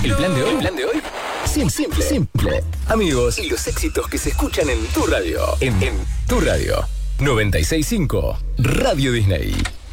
El plan de hoy. Simple. Amigos, y los éxitos que se escuchan en tu radio. En tu radio. 96.5 Radio Disney.